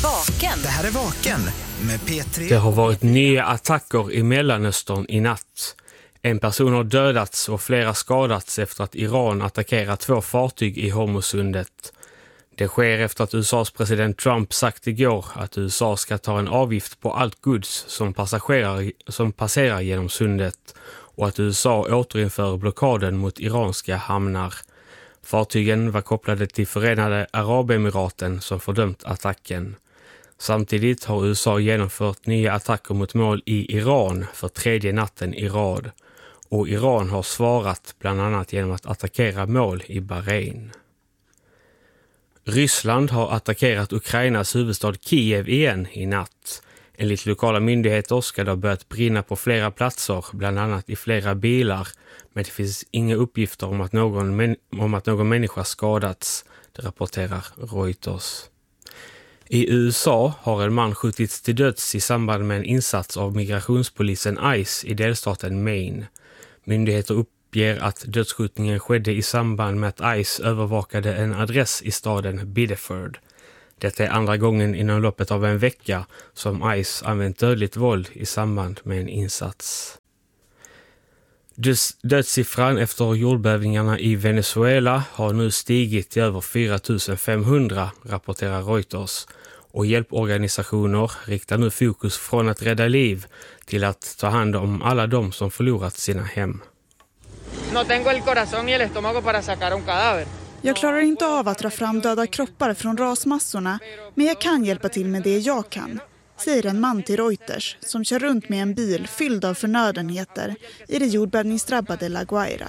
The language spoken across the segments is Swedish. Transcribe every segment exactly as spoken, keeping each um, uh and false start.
Vaken. Det här är Vaken med P tre. Det har varit nya attacker i Mellanöstern i natt. En person har dödats och flera skadats efter att Iran attackerat två fartyg i Hormuzsundet. Det sker efter att U S A:s president Trump sagt igår att U S A ska ta en avgift på allt gods som, passagerar, som passerar genom sundet och att U S A återinför blockaden mot iranska hamnar. Fartygen var kopplade till Förenade Arabemiraten som fördömt attacken. Samtidigt har U S A genomfört nya attacker mot mål i Iran för tredje natten i rad. Och Iran har svarat bland annat genom att attackera mål i Bahrain. Ryssland har attackerat Ukrainas huvudstad Kiev igen i natt. Enligt lokala myndigheter ska det ha börjat brinna på flera platser, bland annat i flera bilar. Men det finns inga uppgifter om att någon, män- om att någon människa skadats, det rapporterar Reuters. I U S A har en man skjutits till döds i samband med en insats av migrationspolisen ICE i delstaten Maine. Myndigheter uppger att dödsskjutningen skedde i samband med att ICE övervakade en adress i staden Biddeford. Detta är andra gången inom loppet av en vecka som ICE använt dödligt våld i samband med en insats. Dödssiffran efter jordbävningarna i Venezuela har nu stigit till över fyra tusen femhundra, rapporterar Reuters. Och hjälporganisationer riktar nu fokus från att rädda liv till att ta hand om alla de som förlorat sina hem. No tengo el corazón y el estómago para sacar un cadáver. Jag klarar inte av att dra fram döda kroppar från rasmassorna, men jag kan hjälpa till med det jag kan, säger en man till Reuters som kör runt med en bil fylld av förnödenheter i det jordbävningsdrabbade La Guaira.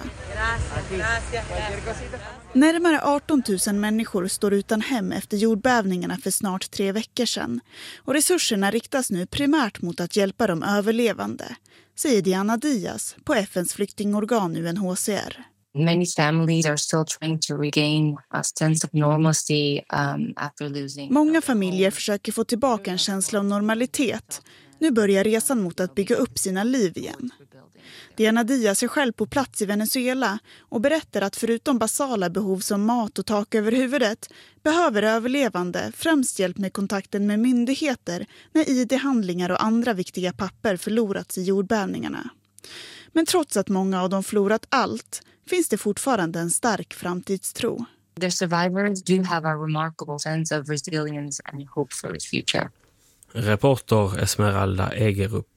Närmare arton tusen människor står utan hem efter jordbävningarna för snart tre veckor sedan och resurserna riktas nu primärt mot att hjälpa de överlevande, säger Diana Diaz på F N:s flyktingorgan U N H C R. Many families are still trying to regain a sense of normalcy um, after losing. Många familjer försöker få tillbaka en känsla av normalitet. Nu börjar resan mot att bygga upp sina liv igen. Diana Diaz är själv på plats i Venezuela och berättar att förutom basala behov som mat och tak över huvudet behöver överlevande främst hjälp med kontakten med myndigheter när I D-handlingar och andra viktiga papper förlorats i jordbävningarna. Men trots att många av dem förlorat allt finns det fortfarande en stark framtidstro. The survivors do have a remarkable sense of resilience and hope for the future. Reporter Esmeralda Egerup.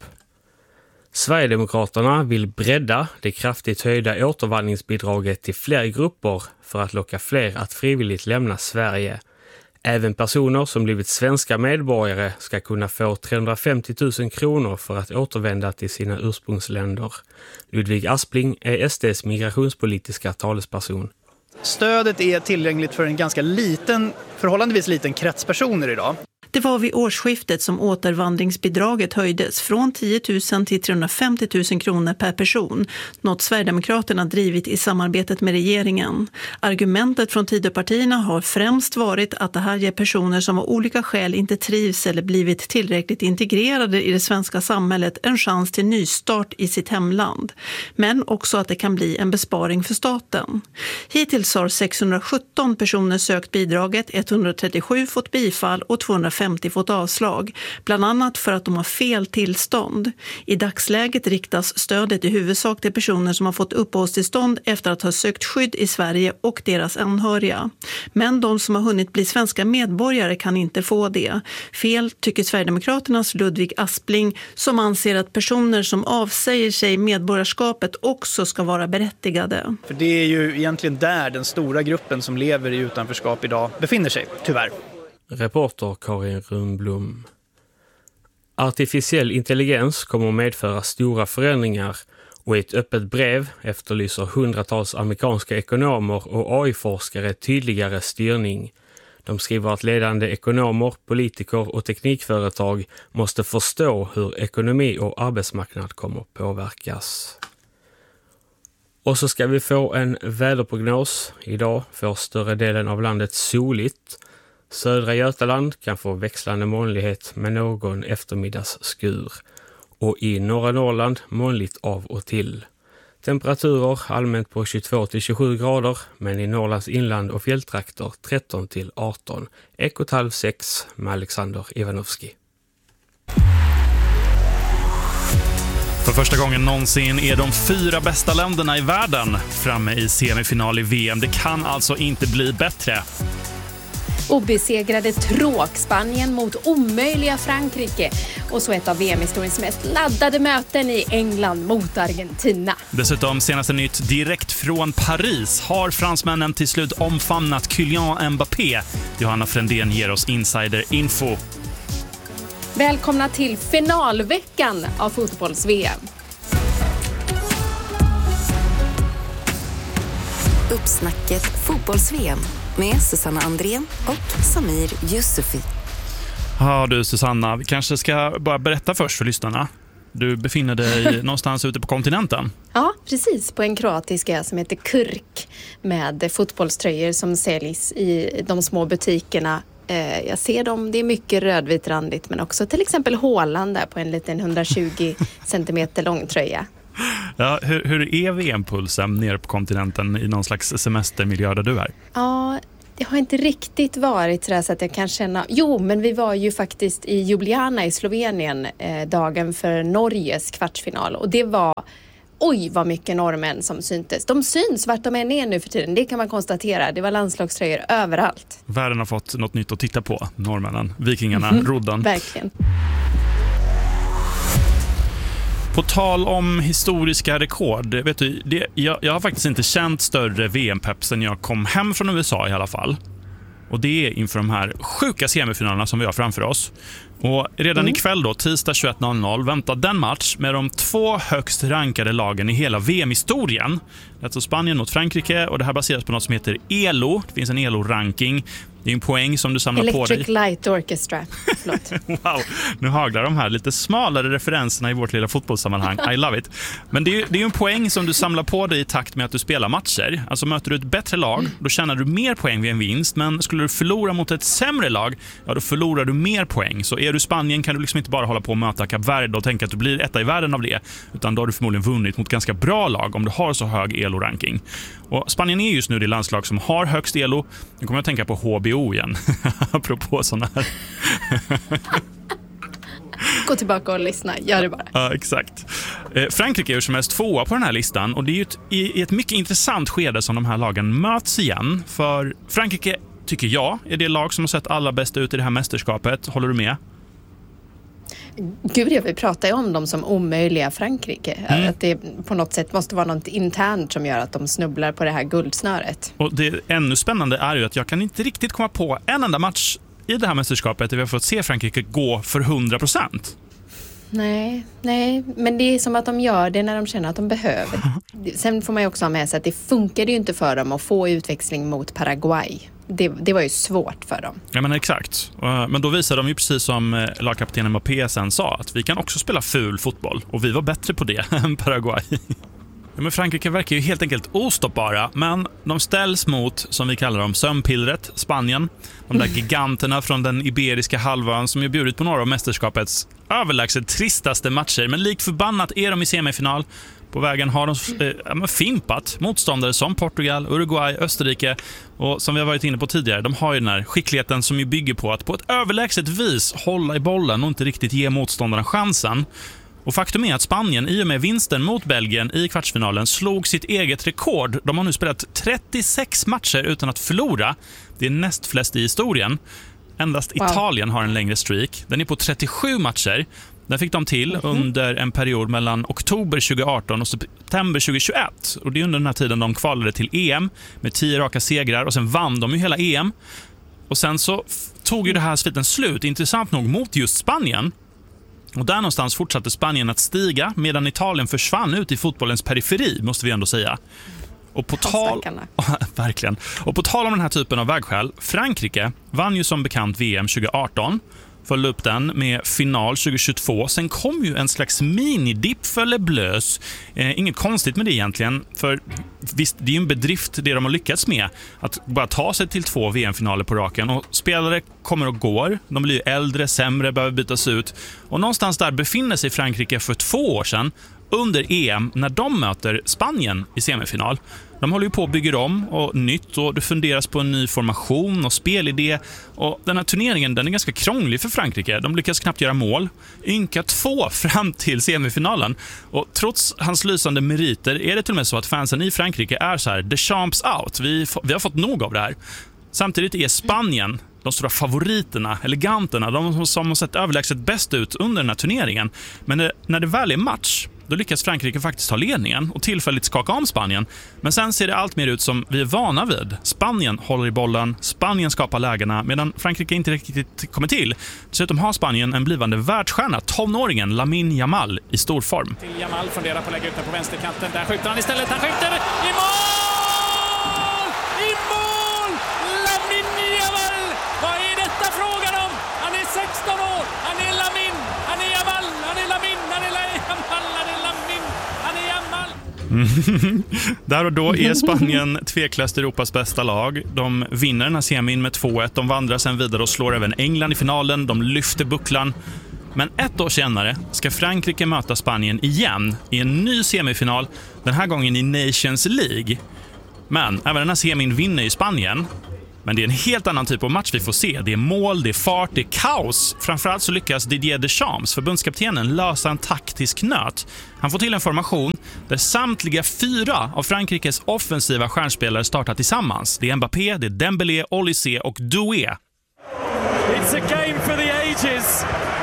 Sverigedemokraterna vill bredda det kraftigt höjda återvandringsbidraget till fler grupper för att locka fler att frivilligt lämna Sverige. Även personer som blivit svenska medborgare ska kunna få trehundrafemtio tusen kronor för att återvända till sina ursprungsländer. Ludvig Aspling är S D:s migrationspolitiska talesperson. Stödet är tillgängligt för en ganska liten, förhållandevis liten krets personer idag. Det var vid årsskiftet som återvandringsbidraget höjdes från tio tusen till trehundrafemtio tusen kronor per person, något Sverigedemokraterna drivit i samarbetet med regeringen. Argumentet från Tidöpartierna har främst varit att det här ger personer som av olika skäl inte trivs eller blivit tillräckligt integrerade i det svenska samhället en chans till nystart i sitt hemland. Men också att det kan bli en besparing för staten. Hittills har sexhundrasjutton personer sökt bidraget, etthundratrettiosju fått bifall och tvåhundrafemtio fått avslag, bland annat för att de har fel tillstånd. I dagsläget riktas stödet i huvudsak till personer som har fått uppehållstillstånd efter att ha sökt skydd i Sverige och deras anhöriga. Men de som har hunnit bli svenska medborgare kan inte få det. Fel tycker Sverigedemokraternas Ludvig Aspling, som anser att personer som avsäger sig medborgarskapet också ska vara berättigade. För det är ju egentligen där den stora gruppen som lever i utanförskap idag befinner sig, tyvärr. Reporter Karin Rundblom. Artificiell intelligens kommer att medföra stora förändringar och i ett öppet brev efterlyser hundratals amerikanska ekonomer och A I-forskare tydligare styrning. De skriver att ledande ekonomer, politiker och teknikföretag måste förstå hur ekonomi och arbetsmarknad kommer att påverkas. Och så ska vi få en väderprognos. Idag får större delen av landet soligt. Södra Götaland kan få växlande molnighet med någon eftermiddagsskur. Och i norra Norrland molnigt av och till. Temperaturer allmänt på tjugotvå till tjugosju grader, men i Norrlands inland och fjälltrakter tretton till arton. Ekot halv sex med Alexander Ivanovski. För första gången någonsin är de fyra bästa länderna i världen framme i semifinal i V M. Det kan alltså inte bli bättre. Obesegrade tråk Spanien mot omöjliga Frankrike och så ett av V M-historiens mest laddade möten i England mot Argentina. Dessutom senaste nytt direkt från Paris har fransmännen till slut omfamnat Kylian Mbappé. Johanna Frändén ger oss insider-info. Välkomna till finalveckan av fotbolls-V M. Uppsnacket fotbolls-V M med Susanna Andrén och Samir Yusufi. Ja du Susanna, vi kanske ska bara berätta först för lyssnarna. Du befinner dig någonstans ute på kontinenten. Ja, precis. På en kroatisk ö som heter Krk med fotbollströjor som säljs i de små butikerna. Jag ser dem, det är mycket rödvitrandigt, men också till exempel Haaland där på en liten hundratjugo centimeter lång tröja. Ja, hur, hur är V M-pulsen nere på kontinenten i någon slags semestermiljö där du är? Ja, det har inte riktigt varit så, så att jag kan känna... Jo, men vi var ju faktiskt i Ljubljana i Slovenien eh, dagen för Norges kvartsfinal. Och det var... Oj, vad mycket norrmän som syntes. De syns vart de än är nu för tiden. Det kan man konstatera. Det var landslagströjor överallt. Världen har fått något nytt att titta på. Norrmännen, vikingarna, mm-hmm. rodden. Verkligen. På tal om historiska rekord, vet du, det, jag, jag har faktiskt inte känt större V M-pepp sen jag kom hem från U S A i alla fall. Och det är inför de här sjuka semifinalerna som vi har framför oss. Och redan mm. ikväll då, tisdag tjugoett noll noll, väntar den match med de två högst rankade lagen i hela V M-historien. Det är alltså Spanien mot Frankrike, och det här baseras på något som heter E L O. Det finns en E L O-ranking. Det är en poäng som du samlar Electric på dig. Electric Light Orchestra. Förlåt. Wow, nu haglar de här lite smalare referenserna i vårt lilla fotbollssammanhang. I love it. Men det är ju det är en poäng som du samlar på dig i takt med att du spelar matcher. Alltså möter du ett bättre lag, då tjänar du mer poäng vid en vinst. Men skulle du förlora mot ett sämre lag, ja då förlorar du mer poäng. Så är du Spanien kan du liksom inte bara hålla på och möta Kap Verde och tänka att du blir etta i världen av det. Utan då har du förmodligen vunnit mot ganska bra lag om du har så hög E L O-ranking. Och Spanien är just nu det landslag som har högst E L O. Nu kommer jag tänka på H B O igen. Apropå sådana här. Gå tillbaka och lyssna, gör det bara. Ja, exakt. Eh, Frankrike är som helst tvåa på den här listan. Och det är ju ett, i, i ett mycket intressant skede som de här lagen möts igen. För Frankrike, tycker jag, är det lag som har sett alla bäst ut i det här mästerskapet. Håller du med? Gud, jag vill prata om dem som omöjliga Frankrike. Mm. Att det på något sätt måste vara något internt som gör att de snubblar på det här guldsnöret. Och det ännu spännande är ju att jag kan inte riktigt komma på en enda match i det här mästerskapet där vi har fått se Frankrike gå för hundra procent. Nej, nej, men det är som att de gör det när de känner att de behöver. Sen får man ju också ha med sig att det funkade ju inte för dem att få utväxling mot Paraguay. Det, det var ju svårt för dem. Ja, men exakt. Men då visade de ju precis som lagkaptenen Mbappé sen sa att vi kan också spela ful fotboll. Och vi var bättre på det än Paraguay. Ja, men Frankrike verkar ju helt enkelt ostoppbara, men de ställs mot, som vi kallar dem, sömnpillret, Spanien. De där giganterna från den iberiska halvön som ju bjudit på några av mästerskapets överlägset tristaste matcher. Men lik förbannat är de i semifinal. På vägen har de eh, fimpat motståndare som Portugal, Uruguay, Österrike. Och som vi har varit inne på tidigare, de har ju den här skickligheten som ju bygger på att på ett överlägset vis hålla i bollen och inte riktigt ge motståndarna chansen. Och faktum är att Spanien i och med vinsten mot Belgien i kvartsfinalen slog sitt eget rekord. De har nu spelat trettiosex matcher utan att förlora. Det är näst flest i historien. Endast wow. Italien har en längre streak. Den är på trettiosju matcher. Den fick de till mm-hmm. under en period mellan oktober tjugoarton och september tjugohundratjugoett. Och det är under den här tiden de kvalade till E M med tio raka segrar. Och sen vann de ju hela E M. Och sen så tog ju det här sviten slut, intressant nog, mot just Spanien. Och där någonstans fortsatte Spanien att stiga medan Italien försvann ut i fotbollens periferi, måste vi ändå säga. Och på tal verkligen. Och på tal om den här typen av vägskäl, Frankrike vann ju som bekant V M tjugoarton. Följde upp den med final tjugohundratjugotvå. Sen kom ju en slags minidipp för Le Bleus. Eh, inget konstigt med det egentligen. För visst, det är ju en bedrift det de har lyckats med. Att bara ta sig till två V M-finaler på raken. Och spelare kommer och går. De blir ju äldre, sämre, behöver bytas ut. Och någonstans där befinner sig Frankrike för två år sedan. under E M när de möter Spanien i semifinal. De håller ju på att bygga om och nytt och det funderas på en ny formation och spelidé. Och den här turneringen den är ganska krånglig för Frankrike. De lyckas knappt göra mål. Ynka två fram till semifinalen. Och trots hans lysande meriter är det till och med så att fansen i Frankrike är så här: Deschamps out. Vi, vi har fått nog av det här. Samtidigt är Spanien de stora favoriterna, eleganterna, de som har sett överlägset bäst ut under den här turneringen. Men det, när det väl är match, då lyckas Frankrike faktiskt ta ledningen och tillfälligt skaka om Spanien. Men sen ser det allt mer ut som vi är vana vid. Spanien håller i bollen, Spanien skapar lägena medan Frankrike inte riktigt kommer till. Dessutom har Spanien en blivande världsstjärna, tonåringen Lamine Yamal i stor form. Till Yamal funderar på att lägga ut den på vänsterkanten. Där skjuter han istället, han skjuter i mål! I mål! Lamine Yamal! Vad är detta frågan om? Han är sexton år, han är Lamine, han är Yamal, han är Lamine, han är Yamal, han är Lamine, han är Yamal. Där och då är Spanien tveklöst Europas bästa lag. De vinner den här semin med två ett. De vandrar sen vidare och slår även England i finalen. De lyfter bucklan. Men ett år senare ska Frankrike möta Spanien igen i en ny semifinal. Den här gången i Nations League. Men även den här semin vinner i Spanien. Men det är en helt annan typ av match vi får se. Det är mål, det är fart, det är kaos. Framförallt så lyckas Didier Deschamps, förbundskaptenen, lösa en taktisk nöt. Han får till en formation där samtliga fyra av Frankrikes offensiva stjärnspelare startar tillsammans. Det är Mbappé, det är Dembélé, Olysée och Doué. It's a game for the ages.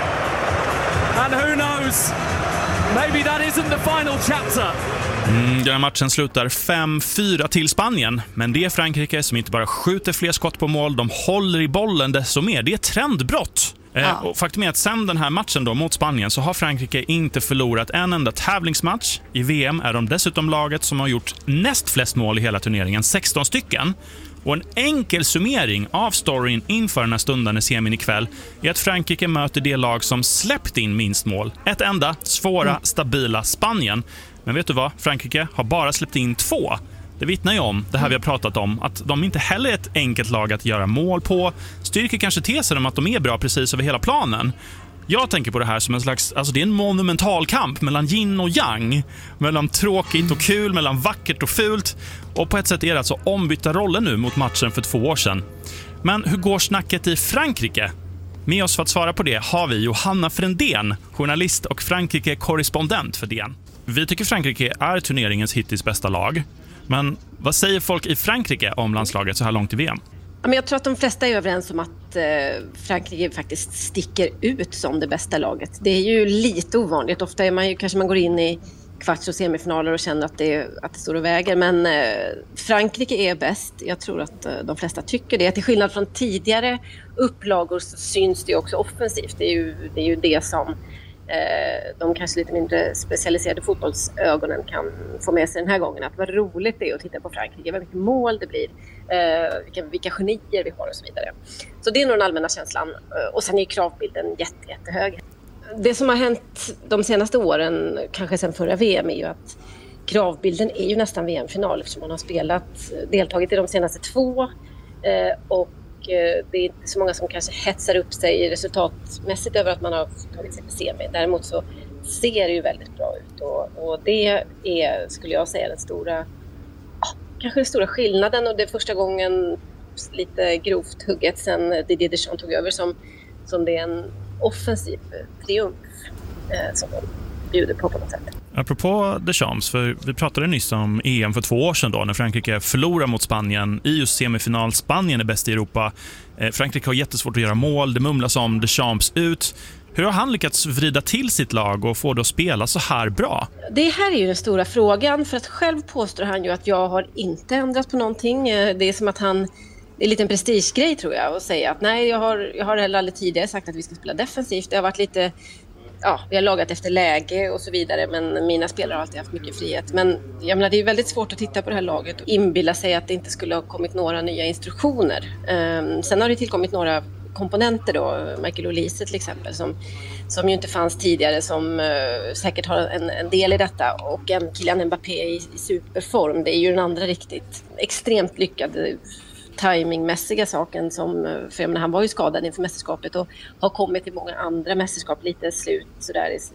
And who knows? Maybe that isn't the final chapter. Mm, den här matchen slutar fem fyra till Spanien. Men det är Frankrike som inte bara skjuter fler skott på mål, de håller i bollen desto mer. Det är ett trendbrott. Ja. Eh, och faktum är att sen den här matchen då mot Spanien så har Frankrike inte förlorat en enda tävlingsmatch. I V M är de dessutom laget som har gjort näst flest mål i hela turneringen, sexton stycken. Och en enkel summering av storyn inför den här stunden i semin ikväll är att Frankrike möter det lag som släppt in minst mål. Ett enda, svåra, mm. stabila Spanien. Men vet du vad? Frankrike har bara släppt in två. Det vittnar ju om, det här vi har pratat om, att de inte heller är ett enkelt lag att göra mål på. Styrker kanske tesen om att de är bra precis över hela planen. Jag tänker på det här som en slags, alltså det är en monumental kamp mellan yin och yang. Mellan tråkigt och kul, mellan vackert och fult. Och på ett sätt är det alltså ombytta roller nu mot matchen för två år sedan. Men hur går snacket i Frankrike? Med oss för att svara på det har vi Johanna Frändén, journalist och Frankrike-korrespondent för D N. Vi tycker Frankrike är turneringens hittills bästa lag. Men vad säger folk i Frankrike om landslaget så här långt i V M? Jag tror att de flesta är överens om att Frankrike faktiskt sticker ut som det bästa laget. Det är ju lite ovanligt. Ofta är man ju, kanske man går in i kvarts- och semifinaler och känner att det, att det står och väger. Men Frankrike är bäst. Jag tror att de flesta tycker det. Till skillnad från tidigare upplagor så syns det också offensivt. Det är ju det, är ju det som de kanske lite mindre specialiserade fotbollsögonen kan få med sig den här gången. Att vad roligt det är att titta på Frankrike, vad mycket mål det blir, vilka, vilka genier vi har och så vidare. Så det är nog den allmänna känslan. Och sen är ju kravbilden jätte, jättehög. Det som har hänt de senaste åren, kanske sen förra V M, är ju att kravbilden är ju nästan V M-final eftersom man har spelat, deltagit i de senaste två och det är inte så många som kanske hetsar upp sig resultatmässigt över att man har tagit sig till semi. Däremot så ser det ju väldigt bra ut och, och det är, skulle jag säga, den stora, ja, kanske den stora skillnaden, och det är första gången lite grovt hugget sen Didier Deschamps tog över som, som det är en offensiv triumf eh, som de bjuder på på något sätt. Apropå Deschamps, för vi pratade nyss om E M för två år sedan då, när Frankrike förlorar mot Spanien i just semifinal. Spanien är bäst i Europa. Eh, Frankrike har jättesvårt att göra mål. Det mumlas om Deschamps ut. Hur har han lyckats vrida till sitt lag och få det att spela så här bra? Det här är ju den stora frågan, för att själv påstår han ju att jag har inte ändrat på någonting. Det är som att han, det är lite en prestigegrej tror jag, att säga att nej, jag har, jag har heller aldrig tidigare sagt att vi ska spela defensivt. Det har varit lite, ja, vi har lagat efter läge och så vidare, men mina spelare har alltid haft mycket frihet. Men jag menar, det är väldigt svårt att titta på det här laget och inbilla sig att det inte skulle ha kommit några nya instruktioner. Um, sen har det tillkommit några komponenter då, Michael Olise till exempel, som, som ju inte fanns tidigare, som uh, säkert har en, en del i detta, och en Kylian Mbappé i, i superform. Det är ju den andra riktigt extremt lyckade timingmässiga saken som, för jag menar, han var ju skadad inför mästerskapet och har kommit till många andra mästerskap lite slut sådär i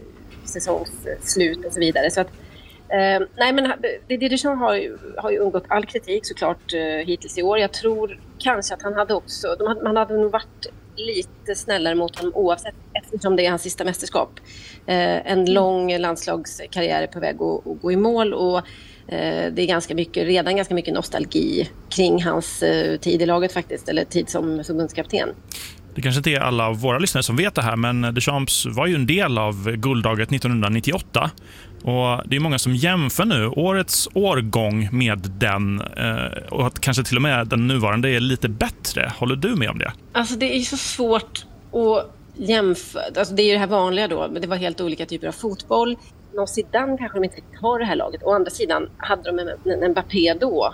säsongsslut och så vidare. Så att, eh, nej men Didier Deschamps har ju, har ju undgått all kritik såklart eh, hittills i år. Jag tror kanske att han hade också, de hade, man hade nog varit lite snällare mot honom oavsett, eftersom det är hans sista mästerskap. Eh, en lång landslagskarriär är på väg att, att gå i mål och eh, det är ganska mycket, redan ganska mycket nostalgi kring hans eh, tid i laget faktiskt, eller tid som förbundskapten. Det kanske inte är alla av våra lyssnare som vet det här, men Deschamps var ju en del av guldlaget nittonhundranittioåtta. Och det är många som jämför nu årets årgång med den och att kanske till och med den nuvarande är lite bättre. Håller du med om det? Alltså det är så svårt att jämföra. Alltså det är ju det här vanliga då, men det var helt olika typer av fotboll. Någon sidan kanske de inte har det här laget. Å andra sidan hade de en, en Mbappé då.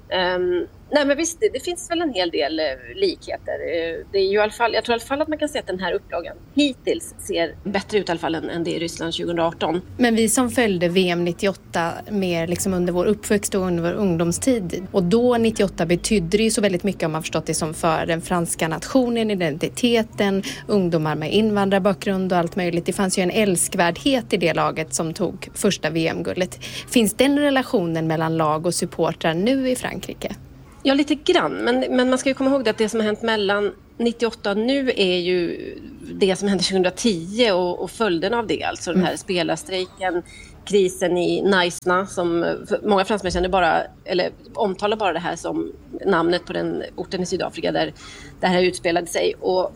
Um, nej men visst, det, det finns väl en hel del uh, likheter. Uh, det är ju i alla fall, jag tror i alla fall att man kan se att den här upplagan hittills ser bättre ut i alla fall än, än det i Ryssland tjugoarton. Men vi som följde V M nittioåtta mer liksom under vår uppväxt och under vår ungdomstid. Och då nittioåtta betydde det ju så väldigt mycket, om man förstått det, som för den franska nationen, identiteten, ungdomar med invandrarbakgrund och allt möjligt. Det fanns ju en älskvärdhet i det laget som tog första V M-guldet. Finns den relationen mellan lag och supportrar nu i Frankrike? Ja, lite grann. Men, men man ska ju komma ihåg att det som har hänt mellan nittioåtta och nu är ju det som hände tjugohundratio och, och följden av det. Alltså den här mm. spelarstrejken, krisen i Naisna som många fransmän känner bara, eller omtalar bara det här som namnet på den orten i Sydafrika där det här utspelade sig. Och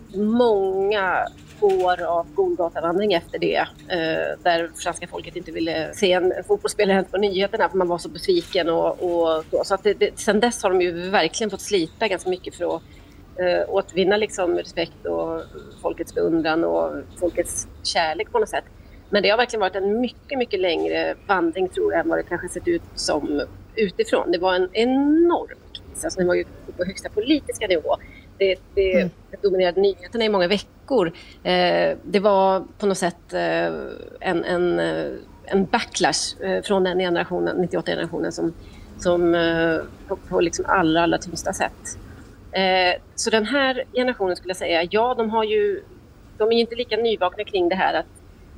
många år av Golgatavandring efter det, eh, där franska folket inte ville se en, en fotbollsspelare på nyheterna för man var så besviken och, och så. Så att det, det, sen dess har de ju verkligen fått slita ganska mycket för att eh, återvinna liksom respekt och folkets beundran och folkets kärlek på något sätt. Men det har verkligen varit en mycket, mycket längre vandring, tror jag, än vad det kanske sett ut som utifrån. Det var en enorm kris, alltså det var ju på högsta politiska nivå. Det, det, mm. det dominerade nyheterna i många veckor. Eh, det var på något sätt eh, en, en, en backlash eh, från den generationen, nittioåtta-generationen som, som eh, på, på liksom alla, alla tyngsta sätt. Eh, så den här generationen skulle jag säga, ja, de har ju, de är ju inte lika nyvakna kring det här att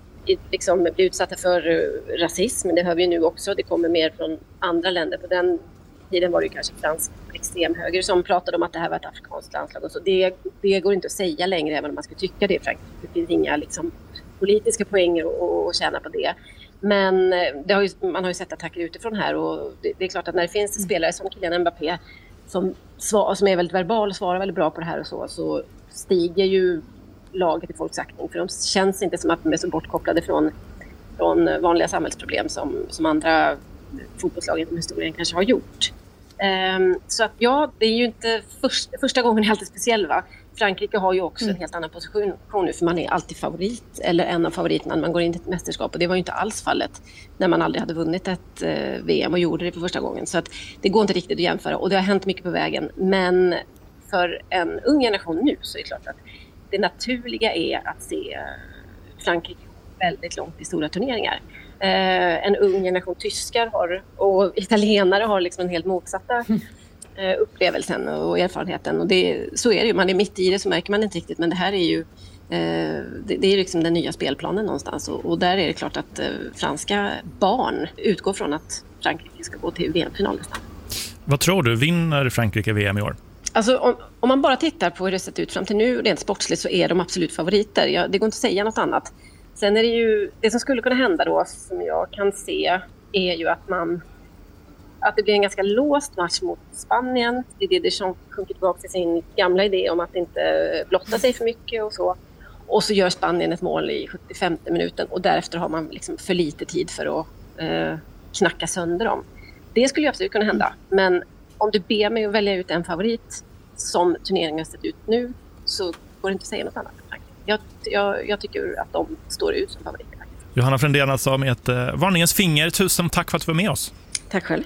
liksom bli utsatta för rasism, men det hör vi ju nu också. Det kommer mer från andra länder. På den tiden var det ju kanske fransk extremhöger som pratade om att det här var ett afrikanskt landslag. Och så. Det, det går inte att säga längre, även om man skulle tycka det. Det finns inga liksom, politiska poänger att tjäna på det. Men det har ju, man har ju sett attacker utifrån här. Och det, det är klart att när det finns en spelare som Kylian Mbappé som, svar, som är väldigt verbal och svarar väldigt bra på det här och så, så stiger ju laget i folks aktning. För de känns inte som att de är så bortkopplade från, från vanliga samhällsproblem som, som andra fotbollslag genom historien kanske har gjort. Um, så att ja, det är ju inte först, första gången är alltid speciell, va? Frankrike har ju också mm. en helt annan position nu, för man är alltid favorit eller en av favoriterna när man går in till ett mästerskap, och det var ju inte alls fallet när man aldrig hade vunnit ett uh, V M och gjorde det för första gången. Så att det går inte riktigt att jämföra, och det har hänt mycket på vägen, men för en ung generation nu så är det klart att det naturliga är att se Frankrike väldigt långt i stora turneringar. Eh, en ung generation tyskar har, och italienare har liksom en helt motsatta eh, upplevelsen och erfarenheten. Och det, så är det ju, man är mitt i det så märker man inte riktigt, men det här är ju eh, det, det är liksom den nya spelplanen någonstans. Och, och där är det klart att eh, franska barn utgår från att Frankrike ska gå till V M-final nästan. Vad tror du, vinner Frankrike V M i år? Alltså om, om man bara tittar på hur det sett ut fram till nu rent sportsligt, så är de absolut favoriter. Ja, det går inte att säga något annat. Sen är det ju, det som skulle kunna hända då, som jag kan se, är ju att man att det blir en ganska låst match mot Spanien. Det är det Deschamps sjunker tillbaka till sin gamla idé om att inte blotta sig för mycket och så. Och så gör Spanien ett mål i sjuttiofemte minuten, och därefter har man liksom för lite tid för att eh, knacka sönder dem. Det skulle ju absolut kunna hända, men om du ber mig att välja ut en favorit som turneringen har sett ut nu, så går det inte att säga något annat. Jag, jag, jag tycker att de står ut som favoriter. Johanna Frändén alltså med ett eh, varningens finger. Tusen tack för att du var med oss. Tack själv.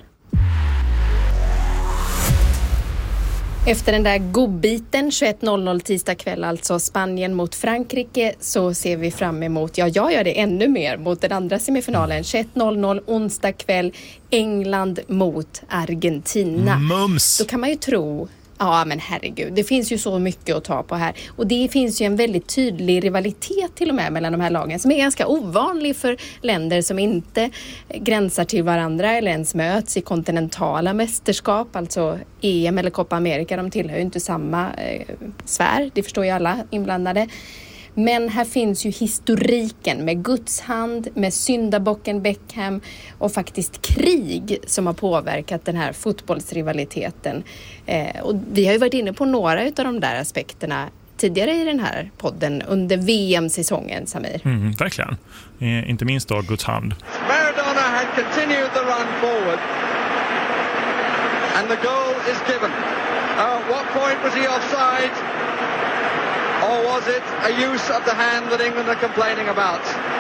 Efter den där godbiten tjugoett noll noll tisdag kväll, alltså Spanien mot Frankrike, så ser vi fram emot, ja jag gör det ännu mer, mot den andra semifinalen tjugoett noll noll onsdag kväll, England mot Argentina. Mums! Då kan man ju tro, Ja, men herregud. Det finns ju så mycket att ta på här. Och det finns ju en väldigt tydlig rivalitet till och med mellan de här lagen som är ganska ovanlig för länder som inte gränsar till varandra eller ens möts i kontinentala mästerskap, alltså E M eller Copa America. De tillhör ju inte samma eh, sfär, det förstår ju alla inblandade. Men här finns ju historiken med Guds hand, med syndabocken Beckham och faktiskt krig som har påverkat den här fotbollsrivaliteten. Eh, och vi har ju varit inne på några av de där aspekterna tidigare i den här podden under V M-säsongen, Samir. Mm, verkligen. Eh, inte minst då Guds hand. Maradona had continued the run forward and the goal is given. Uh, at what point was he offside? Or was it a use of the hand that England are complaining about?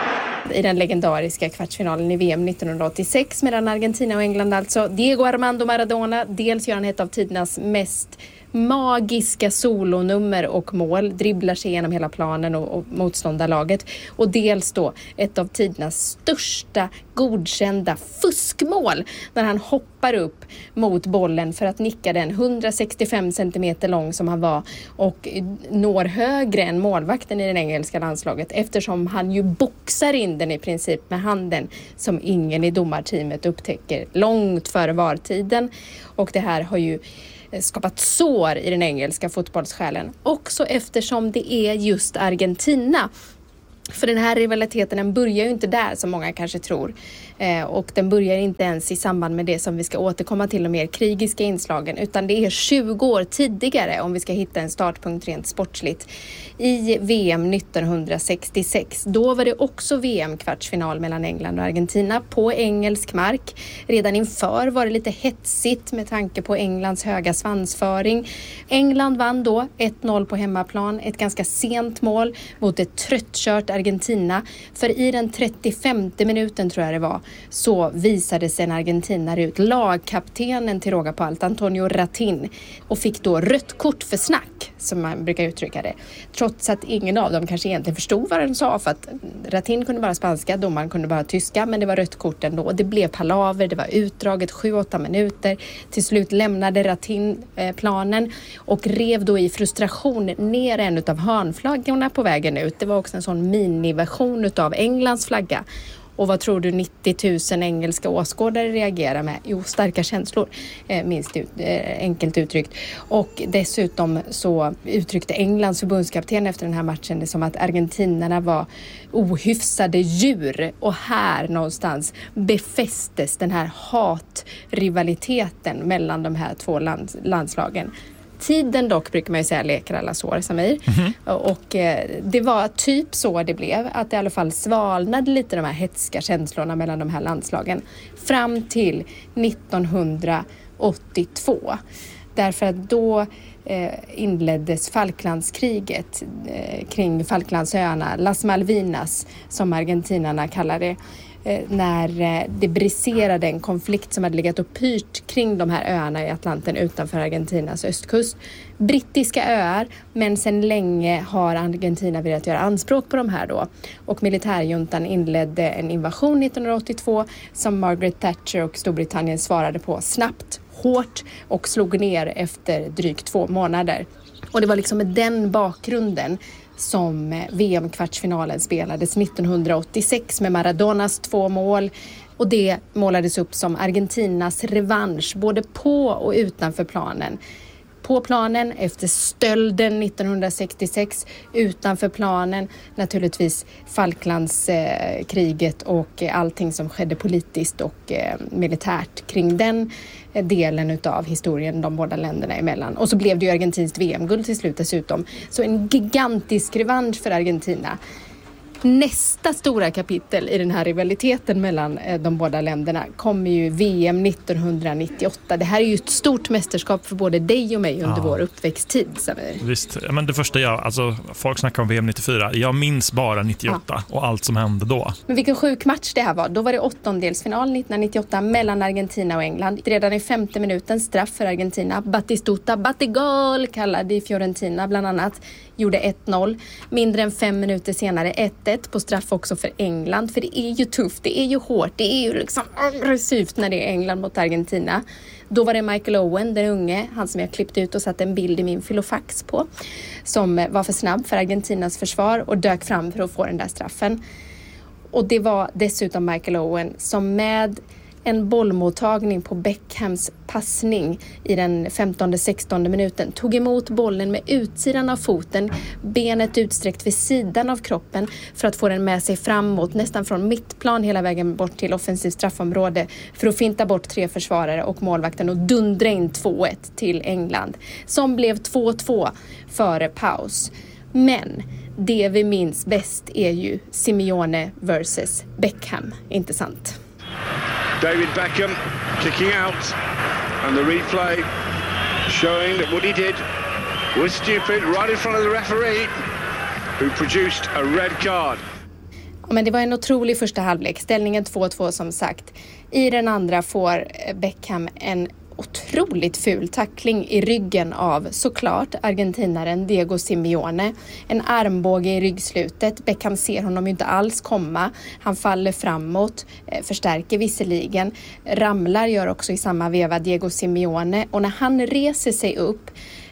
I den legendariska kvartsfinalen i V M nittonhundraåttiosex mellan Argentina och England, alltså Diego Armando Maradona, dels gör han ett av tidernas mest magiska solonummer och mål, dribblar sig igenom hela planen och, och motståndarlaget, och dels då ett av tidernas största godkända fuskmål när han hoppar upp mot bollen för att nicka den hundrasextiofem centimeter lång som han var och når högre än målvakten i det engelska landslaget eftersom han ju boxar in den i princip med handen som ingen i domarteamet upptäcker långt före vartiden. Och det här har ju skapat sår i den engelska fotbollssjälen. Också eftersom det är just Argentina. För den här rivaliteten, den börjar ju inte där som många kanske tror. Eh, och den börjar inte ens i samband med det som vi ska återkomma till, de mer krigiska inslagen. Utan det är tjugo år tidigare om vi ska hitta en startpunkt rent sportsligt. I V M nittonhundrasextiosex. Då var det också V M-kvartsfinal mellan England och Argentina på engelsk mark. Redan inför var det lite hetsigt med tanke på Englands höga svansföring. England vann då ett noll på hemmaplan. Ett ganska sent mål mot ett tröttkört Argentina. För i den trettiofemte minuten tror jag det var, så visade sig en argentinare ut, lagkaptenen till råga på allt, Antonio Ratin, och fick då rött kort för snack, som man brukar uttrycka det. Trots att ingen av dem kanske egentligen förstod vad den sa, för att Ratin kunde bara spanska, domaren kunde bara tyska, men det var rött kort ändå. Det blev palaver, det var utdraget sju åtta minuter. Till slut lämnade Ratin eh, planen och rev då i frustration ner en av hörnflaggorna på vägen ut. Det var också en sån miniversion av Englands flagga. Och vad tror du nittio tusen engelska åskådare reagerar med? Jo, starka känslor, eh, minst ut, eh, enkelt uttryckt. Och dessutom så uttryckte Englands förbundskapten efter den här matchen det som att argentinarna var ohyfsade djur. Och här någonstans befästes den här hatrivaliteten mellan de här två lands- landslagen. Tiden dock, brukar man ju säga, leker alla sår, Samir. Mm-hmm. Och eh, det var typ så det blev. Att det i alla fall svalnade lite de här hetska känslorna mellan de här landslagen. Fram till nittonhundraåttiotvå. Därför att då eh, inleddes Falklandskriget eh, kring Falklandsöarna. Las Malvinas, som argentinarna kallar det. När det briserade en konflikt som hade legat och pyrt kring de här öarna i Atlanten utanför Argentinas östkust. Brittiska öar, men sedan länge har Argentina velat göra anspråk på de här då. Och militärjuntan inledde en invasion nittonhundraåttiotvå som Margaret Thatcher och Storbritannien svarade på snabbt, hårt och slog ner efter drygt två månader. Och det var liksom med den bakgrunden som V M-kvartsfinalen spelades nittonhundraåttiosex med Maradonas två mål. Och det målades upp som Argentinas revansch både på och utanför planen. På planen efter stölden nittonhundrasextiosex, utanför planen naturligtvis Falklandskriget och allting som skedde politiskt och militärt kring den delen utav historien de båda länderna emellan. Och så blev det ju argentinskt V M-guld till slut dessutom. Så en gigantisk revansch för Argentina. Nästa stora kapitel i den här rivaliteten mellan de båda länderna kommer ju V M nittonhundranittioåtta. Det här är ju ett stort mästerskap för både dig och mig under ja. vår uppväxttid, Samir. Visst, men det första jag, alltså folk snackar om V M nittiofyra. Jag minns bara nittioåtta ja. och allt som hände då. Men vilken sjuk match det här var. Då var det åttondelsfinal nittonhundranittioåtta mellan Argentina och England. Redan i femte minuten straff för Argentina. Batistuta, Batigol kallade i Fiorentina bland annat. Gjorde ett noll. Mindre än fem minuter senare ett ett. slutet på straff också för England. För det är ju tufft, det är ju hårt, det är ju liksom aggressivt när det är England mot Argentina. Då var det Michael Owen, den unge, han som jag klippt ut och satt en bild i min filofax på, som var för snabb för Argentinas försvar och dök fram för att få den där straffen. Och det var dessutom Michael Owen som med en bollmottagning på Beckhams passning i den femtonde sextonde minuten tog emot bollen med utsidan av foten, benet utsträckt vid sidan av kroppen för att få den med sig framåt, nästan från mittplan hela vägen bort till offensivt straffområde för att finta bort tre försvarare och målvakten och dundra in två ett till England, som blev två två före paus. Men det vi minns bäst är ju Simeone versus Beckham, inte sant? David Beckham kicking out, and the replay showing that what he did was stupid right in front of the referee who produced a red card. Ja, men det var en otrolig första halvlek, ställningen två två som sagt. I den andra får Beckham en otroligt ful tackling i ryggen av såklart argentinaren Diego Simeone. En armbåge i ryggslutet. Beckham ser honom ju inte alls komma. Han faller framåt, förstärker visserligen. Ramlar gör också i samma veva Diego Simeone. Och när han reser sig upp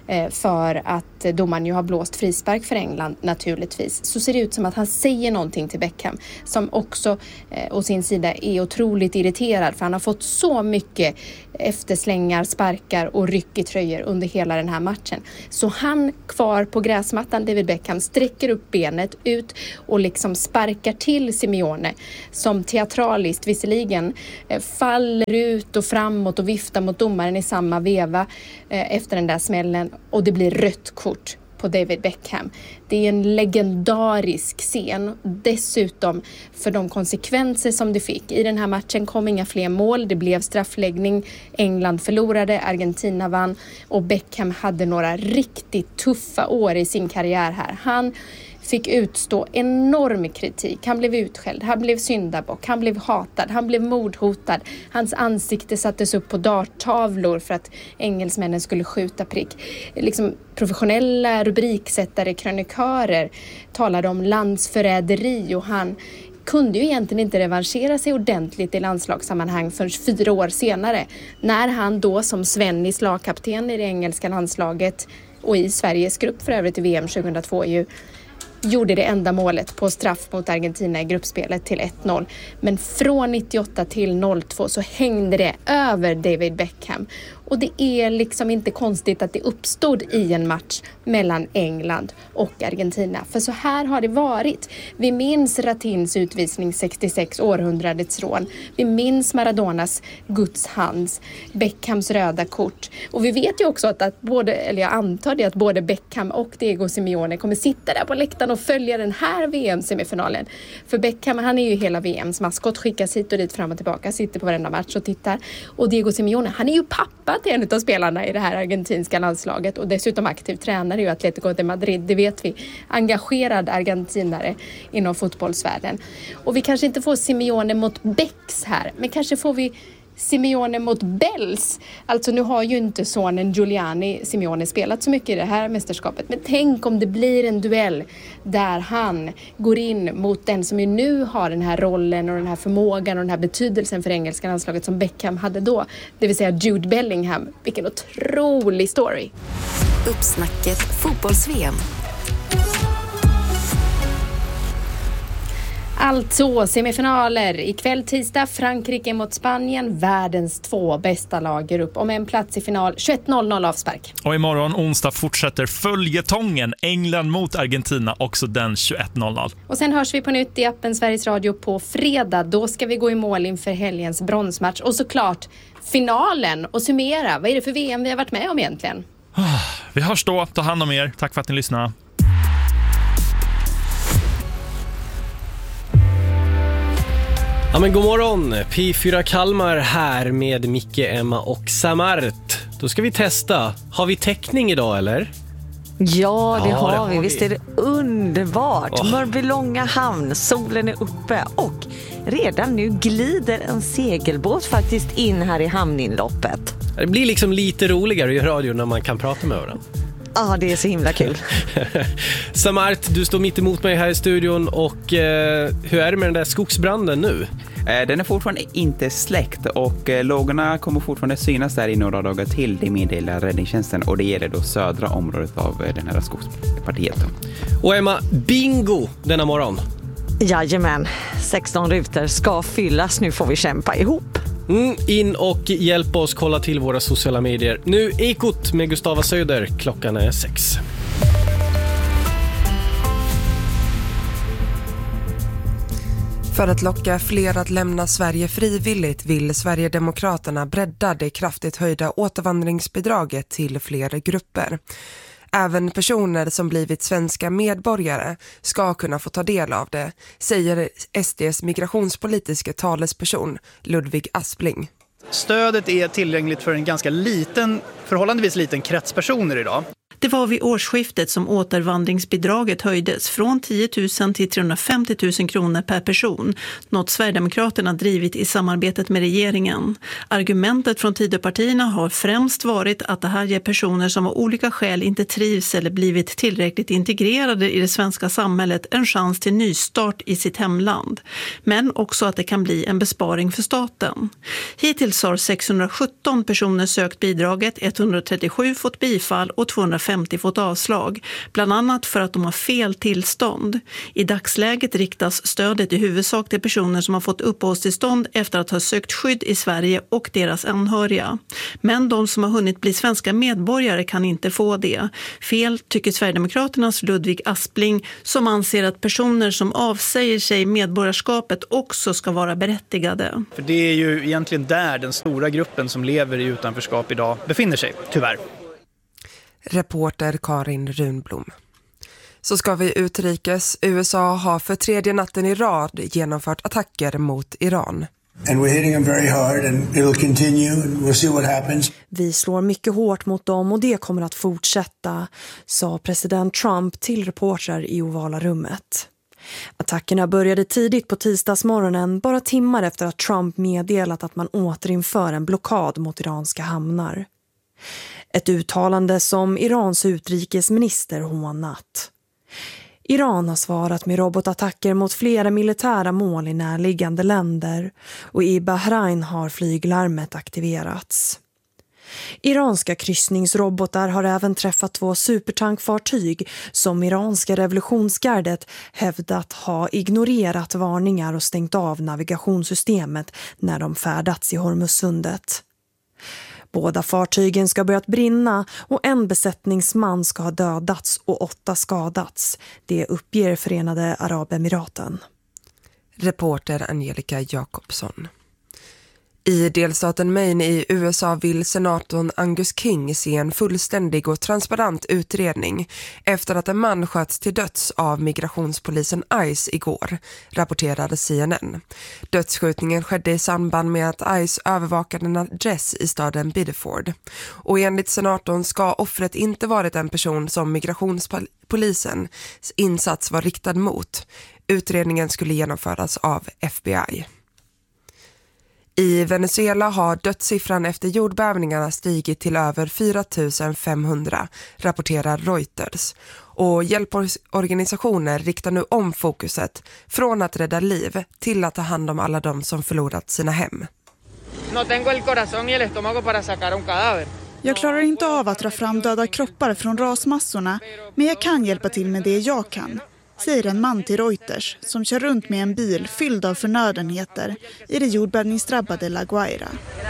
för att domaren ju har blåst frispark för England naturligtvis, så ser det ut som att han säger någonting till Beckham som också eh, å sin sida är otroligt irriterad, för han har fått så mycket efterslängar, sparkar och ryck i tröjor under hela den här matchen. Så han kvar på gräsmattan, David Beckham, sträcker upp benet ut och liksom sparkar till Simeone som teatraliskt visserligen eh, faller ut och framåt och viftar mot domaren i samma veva eh, efter den där smällen, och det blir rött kort på David Beckham. Det är en legendarisk scen, dessutom för de konsekvenser som det fick. I den här matchen kom inga fler mål, det blev straffläggning, England förlorade, Argentina vann och Beckham hade några riktigt tuffa år i sin karriär här. Han fick utstå enorm kritik. Han blev utskälld, han blev syndabock, han blev hatad, han blev mordhotad. Hans ansikte sattes upp på darttavlor för att engelsmännen skulle skjuta prick. Liksom professionella rubriksättare, krönikörer talade om landsförräderi, och han kunde ju egentligen inte revanschera sig ordentligt i landslagssammanhang förrän fyra år senare, när han då som Svennis lagkapten i det engelska landslaget och i Sveriges grupp för övrigt i V M tjugohundratvå ju gjorde det enda målet på straff mot Argentina i gruppspelet till ett noll. Men från nittioåtta till noll två så hängde det över David Beckham. Och det är liksom inte konstigt att det uppstod i en match mellan England och Argentina. För så här har det varit. Vi minns Ratins utvisning sextiosex, århundradets rån. Vi minns Maradonas Guds hands, Beckhams röda kort. Och vi vet ju också att, att både, eller jag antar det, att både Beckham och Diego Simeone kommer sitta där på läktaren och följa den här V M-semifinalen. För Beckham, han är ju hela V M:s maskot, skickas hit och dit fram och tillbaka, sitter på varenda match och tittar. Och Diego Simeone, han är ju pappa till en av spelarna i det här argentinska landslaget och dessutom aktiv tränare i Atletico de Madrid, det vet vi. Engagerad argentinare inom fotbollsvärlden. Och vi kanske inte får Simeone mot Becks här, men kanske får vi Simeone mot Bells. Alltså nu har ju inte sonen Giuliani Simeone spelat så mycket i det här mästerskapet. Men tänk om det blir en duell där han går in mot den som ju nu har den här rollen och den här förmågan och den här betydelsen för engelska landslaget som Beckham hade då. Det vill säga Jude Bellingham. Vilken otrolig story. Uppsnacket fotbolls-V M. Alltså semifinaler. Ikväll tisdag Frankrike mot Spanien. Världens två bästa lag går upp om en plats i final. tjugoett noll noll avspark. Och imorgon onsdag fortsätter följetongen England mot Argentina, också den tjugoett noll noll. Och sen hörs vi på nytt i appen Sveriges Radio på fredag. Då ska vi gå i mål inför helgens bronsmatch. Och såklart finalen och summera. Vad är det för V M vi har varit med om egentligen? Vi hörs då. Ta hand om er. Tack för att ni lyssnade. Ja men god morgon, P fyra Kalmar här med Micke, Emma och Samart. Då ska vi testa. Har vi täckning idag eller? Ja, det, ja, har, det har vi. vi. Visst är det underbart. Oh. Mörbylånga hamn, solen är uppe och redan nu glider en segelbåt faktiskt in här i hamninloppet. Det blir liksom lite roligare i radio när man kan prata med varandra. Ja, det är så himla kul. Samart, du står mitt emot mig här i studion och eh, hur är det med den där skogsbranden nu? Den är fortfarande inte släckt och lågorna kommer fortfarande synas där i några dagar till, det meddelar räddningstjänsten, och det gäller då södra området av den här skogspartiet. Och Emma, bingo denna morgon. Jajamän, sexton rutor ska fyllas, nu får vi kämpa ihop. Mm, in och hjälp oss kolla till våra sociala medier. Nu Ekot med Gustava Söder, klockan är sex. För att locka fler att lämna Sverige frivilligt vill Sverigedemokraterna bredda det kraftigt höjda återvandringsbidraget till fler grupper. Även personer som blivit svenska medborgare ska kunna få ta del av det, säger S D:s migrationspolitiska talesperson Ludvig Aspling. Stödet är tillgängligt för en ganska liten, förhållandevis liten krets personer idag. Det var vid årsskiftet som återvandringsbidraget höjdes från tio tusen till trehundrafemtio tusen kronor per person, något Sverigedemokraterna drivit i samarbetet med regeringen. Argumentet från Tidöpartierna har främst varit att det här ger personer som av olika skäl inte trivs eller blivit tillräckligt integrerade i det svenska samhället en chans till nystart i sitt hemland. Men också att det kan bli en besparing för staten. Hittills har sexhundrasjutton personer sökt bidraget, etthundratrettiosju fått bifall och tvåhundrafemtio fått avslag, bland annat för att de har fel tillstånd. I dagsläget riktas stödet i huvudsak till personer som har fått uppehållstillstånd efter att ha sökt skydd i Sverige och deras anhöriga. Men de som har hunnit bli svenska medborgare kan inte få det. Fel tycker Sverigedemokraternas Ludvig Aspling, som anser att personer som avsäger sig medborgarskapet också ska vara berättigade. För det är ju egentligen där den stora gruppen som lever i utanförskap idag befinner sig, tyvärr. Reporter Karin Runblom. Så ska vi utrikes. U S A har för tredje natten i rad genomfört attacker mot Iran. And we're hitting them very hard and it'll continue and we'll see what happens. Vi slår mycket hårt mot dem och det kommer att fortsätta, sa president Trump till reportrar i ovala rummet. Attackerna började tidigt på tisdagsmorgonen, bara timmar efter att Trump meddelat att man återinför en blockad mot iranska hamnar. Ett uttalande som Irans utrikesminister hånat. Iran har svarat med robotattacker mot flera militära mål i närliggande länder och i Bahrain har flyglarmet aktiverats. Iranska kryssningsrobotar har även träffat två supertankfartyg som iranska revolutionsgardet hävdat ha ignorerat varningar och stängt av navigationssystemet när de färdats i Hormuzsundet. Båda fartygen ska ha börjat brinna och en besättningsman ska ha dödats och åtta skadats. Det uppger Förenade Arabemiraten. Reporter Angelica Jakobsson. I delstaten Maine i U S A vill senatorn Angus King se en fullständig och transparent utredning efter att en man sköts till döds av migrationspolisen ICE igår, rapporterade C N N. Dödsskjutningen skedde i samband med att ICE övervakade en adress i staden Biddeford. Och enligt senatorn ska offret inte varit en person som migrationspolisens insats var riktad mot. Utredningen skulle genomföras av F B I. I Venezuela har dödssiffran efter jordbävningarna stigit till över fyra tusen femhundra, rapporterar Reuters. Och hjälporganisationer riktar nu om fokuset från att rädda liv till att ta hand om alla de som förlorat sina hem. No tengo el corazón y el estómago para sacar un cadáver. Jag klarar inte av att dra fram döda kroppar från rasmassorna, men jag kan hjälpa till med det jag kan, säger en man till Reuters som kör runt med en bil fylld av förnödenheter i det jordbävningsdrabbade La Guaira.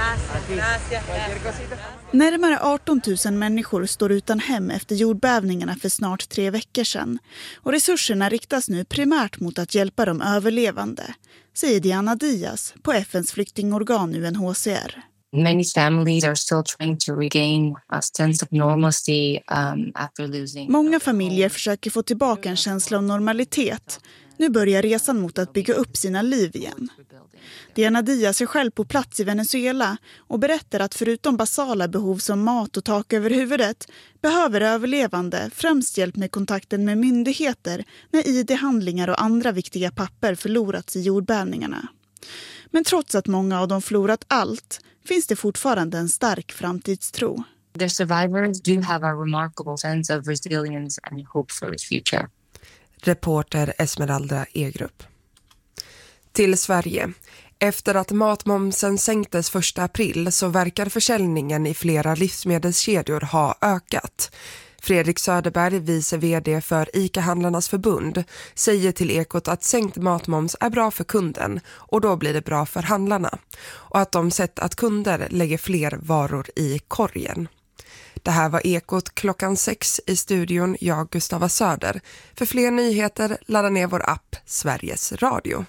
Närmare arton tusen människor står utan hem efter jordbävningarna för snart tre veckor sedan. Och resurserna riktas nu primärt mot att hjälpa de överlevande, säger Diana Diaz på F N:s flyktingorgan U N H C R. Many families are still trying to regain a sense of normalcy um, after losing. Många familjer försöker få tillbaka en känsla av normalitet. Nu börjar resan mot att bygga upp sina liv igen. Diana Diaz är själv på plats i Venezuela och berättar att förutom basala behov som mat och tak över huvudet behöver överlevande främst hjälp med kontakten med myndigheter när I D-handlingar och andra viktiga papper förlorats i jordbävningarna. Men trots att många av dem förlorat allt finns det fortfarande en stark framtidstro. The survivors do have a remarkable sense of resilience and hope for the future. Reporter Esmeralda Egrup. Till Sverige. Efter att matmomsen sänktes första april så verkar försäljningen i flera livsmedelskedjor ha ökat. Fredrik Söderberg, vice vd för ICA-handlarnas förbund, säger till Ekot att sänkt matmoms är bra för kunden och då blir det bra för handlarna. Och att de sett att kunder lägger fler varor i korgen. Det här var Ekot klockan sex i studion, jag Gustava Söder. För fler nyheter ladda ner vår app Sveriges Radio.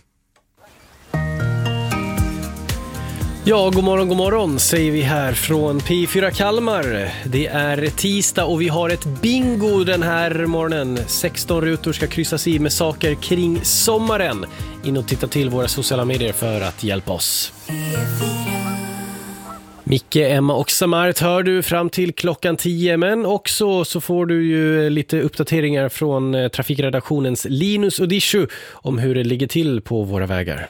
Ja, god morgon, god morgon säger vi här från P fyra Kalmar. Det är tisdag och vi har ett bingo den här morgonen. sexton rutor ska kryssas i med saker kring sommaren. In och titta till våra sociala medier för att hjälpa oss. Micke, Emma och Samart hör du fram till klockan tio, men också så får du ju lite uppdateringar från trafikredaktionens Linus Odishu om hur det ligger till på våra vägar.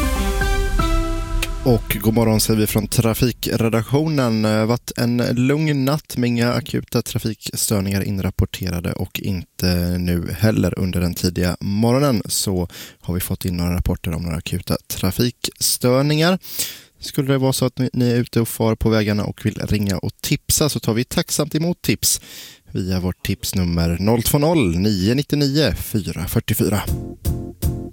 Och god morgon säger vi från trafikredaktionen. Det har varit en lugn natt med inga akuta trafikstörningar inrapporterade och inte nu heller under den tidiga morgonen så har vi fått in några rapporter om några akuta trafikstörningar. Skulle det vara så att ni är ute och far på vägarna och vill ringa och tipsa så tar vi tacksamt emot tips via vårt tipsnummer noll två noll nio nio nio fyra fyra fyra.